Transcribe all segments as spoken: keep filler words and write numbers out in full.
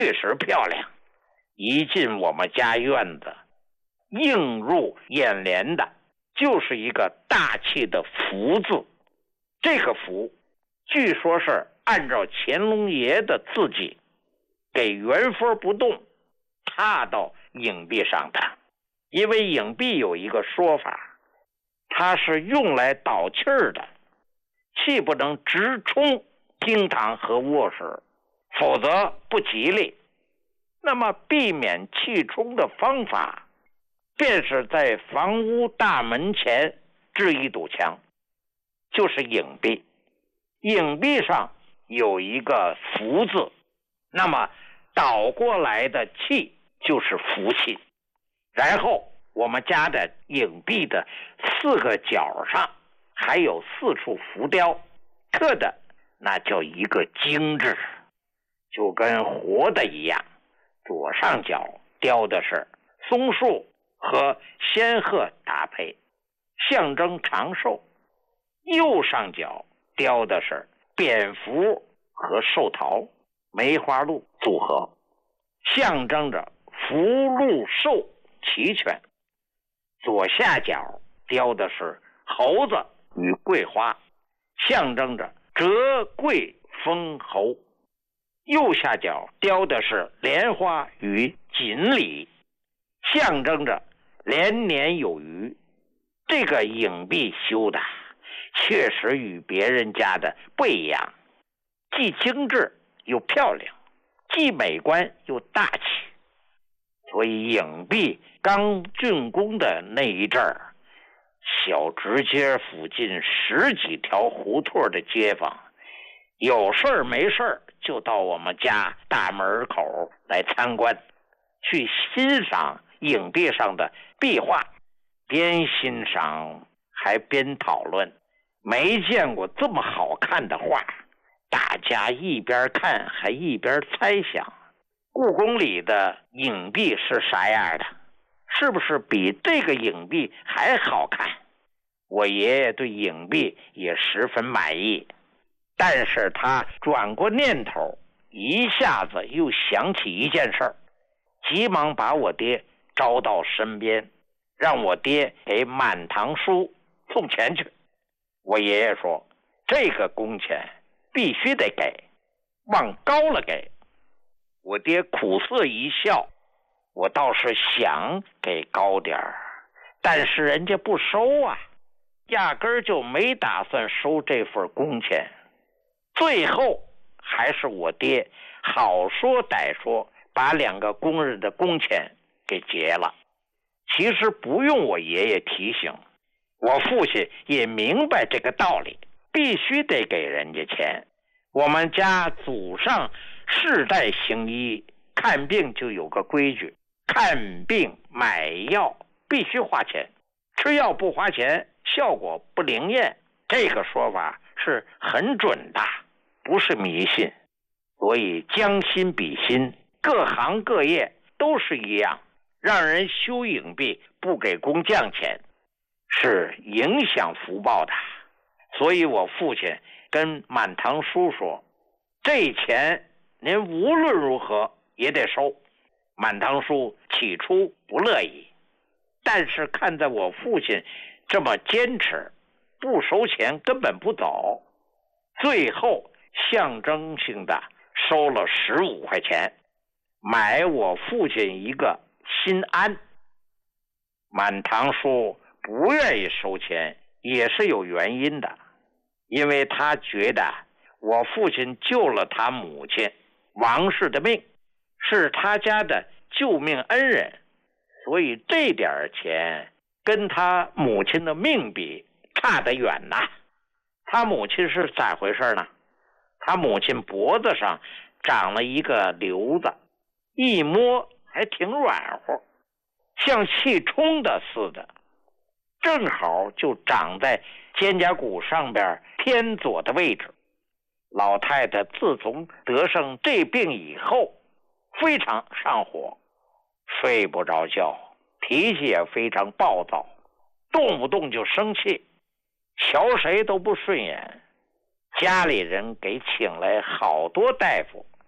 确实漂亮。一进我们家院子，映入眼帘的就是一个大气的福字。这个福据说是按照乾隆爷的字迹给原封不动踏到影壁上的。因为影壁有一个说法，它是用来导气儿的，气不能直冲厅堂和卧室，否则不吉利。那么避免气冲的方法，便是在房屋大门前置一堵墙，就是影壁。影壁上有一个福字，那么倒过来的气就是福气。然后我们家的影壁的四个角上还有四处浮雕，刻的那叫一个精致，就跟活的一样。左上角雕的是松树和仙鹤搭配，象征长寿；右上角雕的是蝙蝠和寿桃、梅花鹿组合，象征着福禄寿齐全。左下角雕的是猴子与桂花，象征着折桂丰侯。右下角雕的是莲花与锦鲤，象征着连年有余。这个影壁修的确实与别人家的不一样，既精致又漂亮，既美观又大气。所以影壁刚竣工的那一阵儿，小直街附近十几条胡同的街坊有事儿没事儿就到我们家大门口来参观，去欣赏影壁上的壁画，边欣赏还边讨论。没见过这么好看的画，大家一边看还一边猜想，故宫里的影壁是啥样的，是不是比这个影壁还好看？我爷爷对影壁也十分满意，但是他转过念头，一下子又想起一件事儿，急忙把我爹招到身边，让我爹给满堂叔送钱去。我爷爷说，这个工钱必须得给，往高了给。我爹苦涩一笑，我倒是想给高点儿，但是人家不收啊，压根儿就没打算收这份工钱。最后还是我爹好说歹说，把两个工人的工钱给结了。其实不用我爷爷提醒，我父亲也明白这个道理，必须得给人家钱。我们家祖上世代行医，看病就有个规矩，看病买药必须花钱，吃药不花钱效果不灵验。这个说法是很准的，不是迷信。所以将心比心，各行各业都是一样，让人修影壁不给工匠钱是影响福报的。所以我父亲跟满堂叔说，这钱您无论如何也得收。满堂叔起初不乐意，但是看在我父亲这么坚持，不收钱根本不走，最后象征性的收了十五块钱，买我父亲一个心安。满堂叔不愿意收钱也是有原因的，因为他觉得我父亲救了他母亲王氏的命，是他家的救命恩人，所以这点钱跟他母亲的命比差得远呐。他母亲是咋回事呢？他母亲脖子上长了一个瘤子，一摸还挺软和，像气冲的似的，正好就长在肩胛骨上边偏左的位置。老太太自从得上这病以后，非常上火，睡不着觉，脾气也非常暴躁，动不动就生气，瞧谁都不顺眼。家里人给请来好多大夫，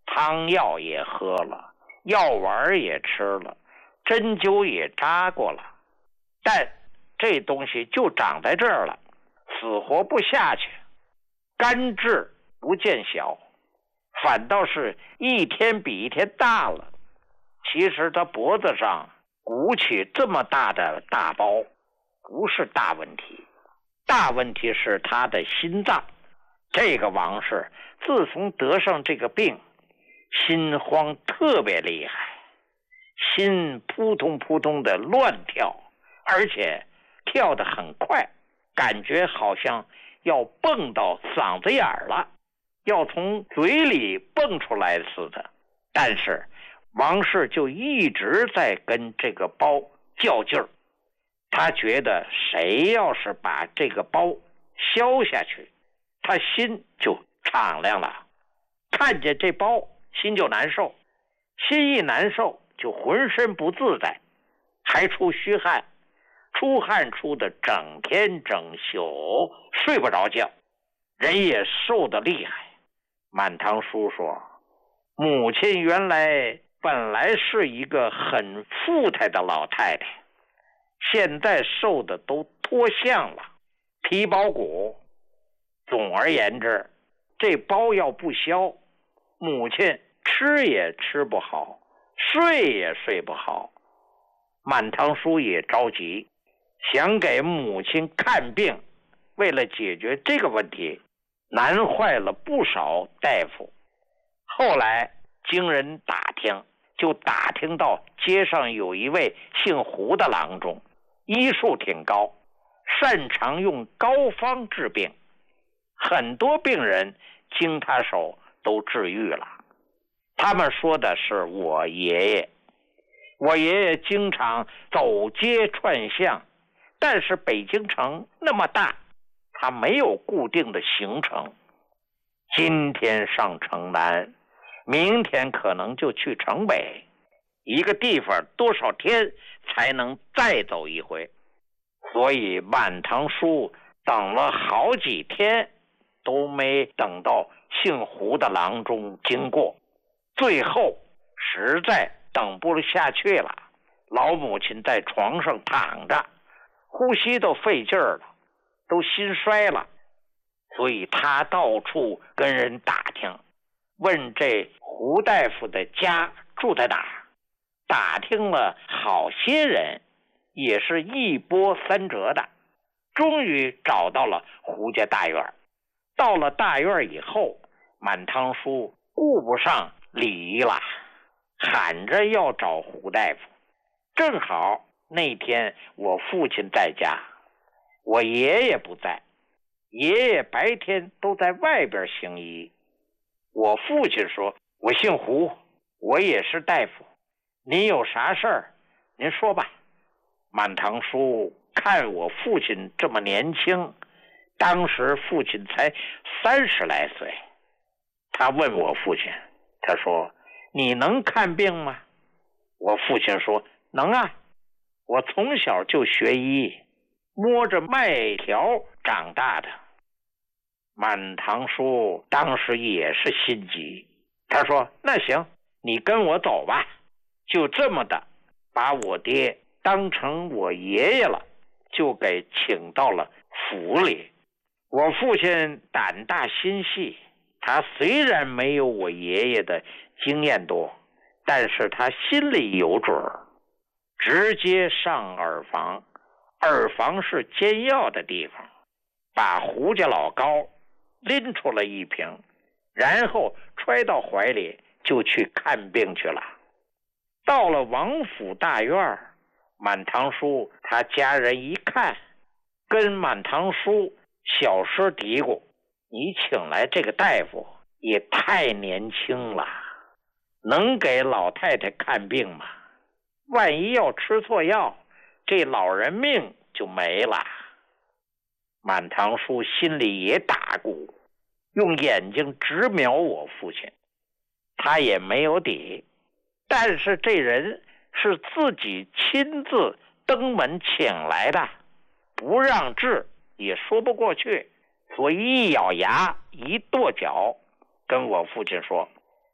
汤药也喝了，药丸也吃了，针灸也扎过了，但这东西就长在这儿了，死活不下去，肝志不见小，反倒是一天比一天大了。其实他脖子上鼓起这么大的大包不是大问题，大问题是他的心脏。这个王氏自从得上这个病，心慌特别厉害，心扑通扑通的乱跳，而且跳得很快，感觉好像要蹦到嗓子眼儿了，要从嘴里蹦出来似的。但是王氏就一直在跟这个包较劲儿，他觉得谁要是把这个包消下去，他心就敞亮了，看见这包心就难受，心一难受就浑身不自在，还出虚汗，出汗出的整天整宿睡不着觉，人也瘦得厉害。满堂叔说，母亲原来本来是一个很富态的老太太，现在瘦的都脱相了，皮包骨。总而言之，这包要不消，母亲吃也吃不好，睡也睡不好。满堂叔也着急，想给母亲看病，为了解决这个问题，难坏了不少大夫。后来经人打听，就打听到街上有一位姓胡的郎中，医术挺高，擅长用膏方治病，很多病人经他手都治愈了。他们说的是我爷爷，我爷爷经常走街串巷，但是北京城那么大，他没有固定的行程，今天上城南，明天可能就去城北，一个地方多少天才能再走一回。所以满堂叔等了好几天都没等到姓胡的郎中经过，最后实在等不下去了，老母亲在床上躺着，呼吸都费劲儿了，都心衰了，所以他到处跟人打听，问这胡大夫的家住在哪儿。打听了好些人，也是一波三折的，终于找到了胡家大院。到了大院以后，满堂叔顾不上礼仪了，喊着要找胡大夫。正好那天我父亲在家，我爷爷不在，爷爷白天都在外边行医。我父亲说，我姓胡，我也是大夫，您有啥事儿您说吧。满堂叔看我父亲这么年轻，当时父亲才三十来岁，他问我父亲，他说，你能看病吗？我父亲说，能啊，我从小就学医，摸着麦条长大的。满堂叔当时也是心急，他说，那行，你跟我走吧。就这么的把我爹当成我爷爷了，就给请到了府里。我父亲胆大心细，他虽然没有我爷爷的经验多，但是他心里有准儿，直接上耳房，耳房是煎药的地方，把胡家老高拎出了一瓶，然后揣到怀里就去看病去了。到了王府大院，满堂叔他家人一看，跟满堂叔小声嘀咕，你请来这个大夫也太年轻了，能给老太太看病吗？万一要吃错药，这老人命就没了。满堂叔心里也打鼓，用眼睛直瞄我父亲，他也没有底，但是这人是自己亲自登门请来的，不让治也说不过去，所以一咬牙一跺脚，跟我父亲说，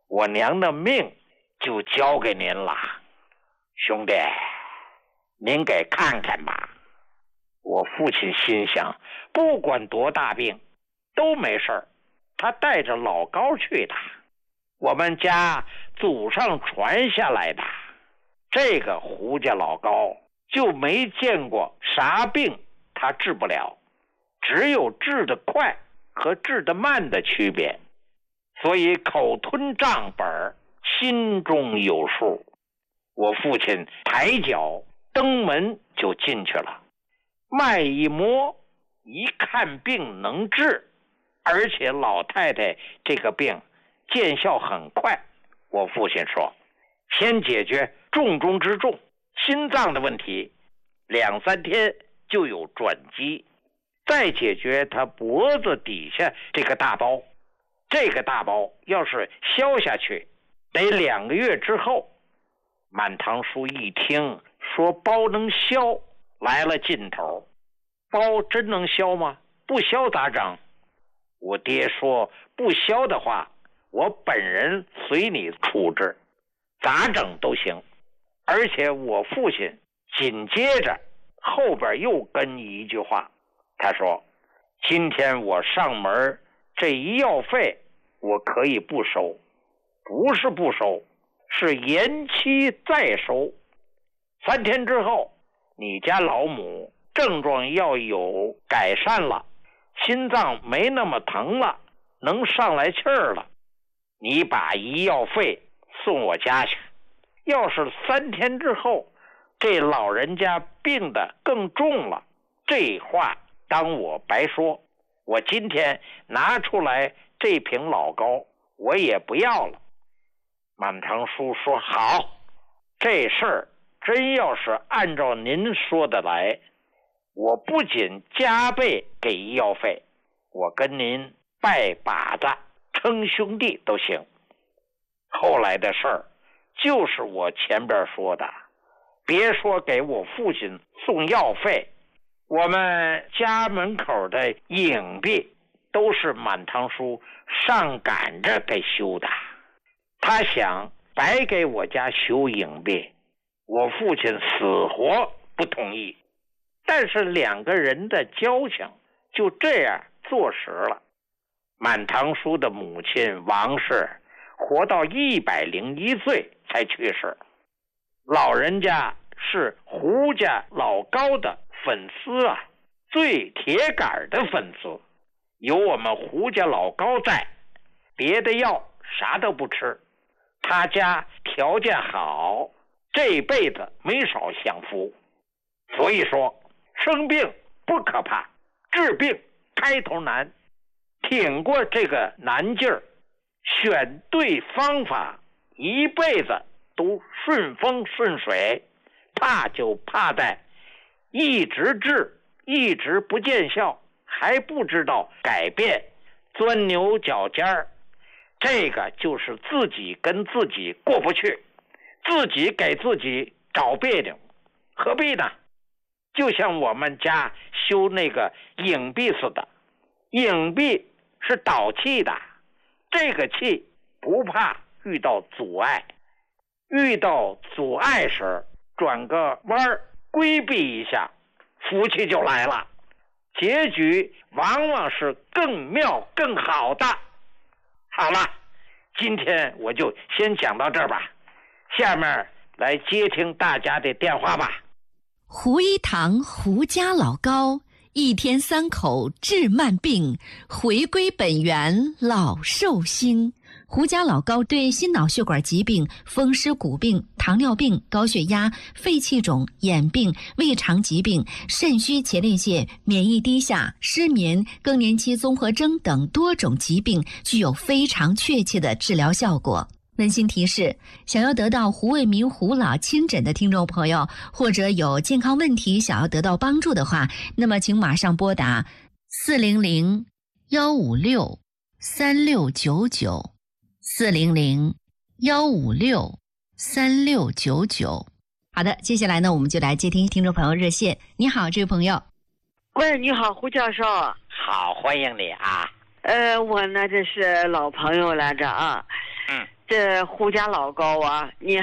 我娘的命就交给您了，兄弟，您给看看吧。我父亲心想，不管多大病都没事儿，他带着老高去的，我们家祖上传下来的，这个胡家老高就没见过啥病他治不了，只有治得快和治得慢的区别，所以口吞账本，心中有数。我父亲抬脚登门就进去了，脉一摸，一看病能治，而且老太太这个病见效很快。我父亲说，先解决重中之重，心脏的问题，两三天就有转机，再解决他脖子底下这个大包，这个大包要是消下去，得两个月之后。满堂叔一听说包能消，来了劲头。包真能消吗？不消咋整？我爹说，不消的话，我本人随你处置，咋整都行。而且我父亲紧接着后边又跟一句话，他说，今天我上门这医药费我可以不收，不是不收，是延期再收。三天之后，你家老母症状要有改善了，心脏没那么疼了，能上来气儿了，你把医药费送我家去。要是三天之后这老人家病得更重了，这话当我白说，我今天拿出来这瓶老高我也不要了。满堂叔说，好，这事儿真要是按照您说的来，我不仅加倍给医药费，我跟您拜把子称兄弟都行。后来的事儿就是我前边说的，别说给我父亲送药费，我们家门口的影壁都是满堂叔上赶着给修的。他想白给我家修影壁，我父亲死活不同意，但是两个人的交情就这样坐实了。满堂叔的母亲王氏活到一百零一岁才去世，老人家是胡家老高的粉丝啊，最铁杆的粉丝。有我们胡家老高在，别的药啥都不吃。他家条件好，这辈子没少享福。所以说，生病不可怕，治病开头难。挺过这个难劲儿，选对方法，一辈子都顺风顺水。怕就怕在一直治，一直不见效，还不知道改变，钻牛角尖儿。这个就是自己跟自己过不去，自己给自己找别扭，何必呢？就像我们家修那个影壁似的，影壁是导气的，这个气不怕遇到阻碍，遇到阻碍时转个弯儿规避一下，福气就来了，结局往往是更妙更好的。好了，今天我就先讲到这儿吧，下面来接听大家的电话吧。 胡一堂胡家老高，一天三口治慢病，回归本源老寿星。胡家老高对心脑血管疾病、风湿骨病、糖尿病、高血压、肺气肿、眼病、胃肠疾病、肾虚前列腺、免疫低下、失眠、更年期综合征等多种疾病具有非常确切的治疗效果。温馨提示，想要得到胡卫民胡老亲诊的听众朋友，或者有健康问题想要得到帮助的话，那么请马上拨打四零零幺五六三六九九四零零幺五六三六九九。好的，接下来呢，我们就来接听听众朋友热线。你好，这位朋友。 喂，你好，胡教授。 好，欢迎你啊。 呃，我呢这是老朋友来着啊。 嗯。 这胡家老高啊，你